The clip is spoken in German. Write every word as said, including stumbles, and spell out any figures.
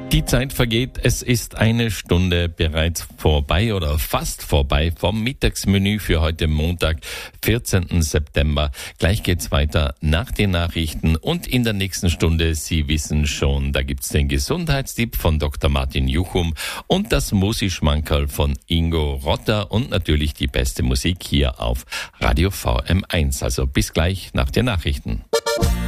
Die Zeit vergeht, es ist eine Stunde bereits vorbei oder fast vorbei vom Mittagsmenü für heute Montag, vierzehnten September. Gleich geht's weiter nach den Nachrichten und in der nächsten Stunde, Sie wissen schon, da gibt's den Gesundheitstipp von Doktor Martin Juchum und das Musi-Schmankerl von Ingo Rotter und natürlich die beste Musik hier auf Radio V M eins. Also bis gleich nach den Nachrichten.